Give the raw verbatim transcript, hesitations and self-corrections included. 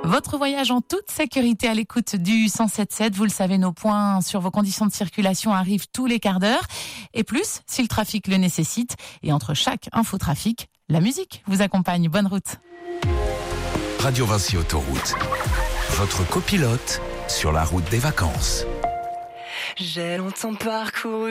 Votre voyage en toute sécurité à l'écoute du cent sept sept. Vous le savez, nos points sur vos conditions de circulation arrivent tous les quarts d'heure. Et plus, si le trafic le nécessite. Et entre chaque infotrafic, la musique vous accompagne. Bonne route. Radio Vinci Autoroute. Votre copilote sur la route des vacances. J'ai longtemps parcouru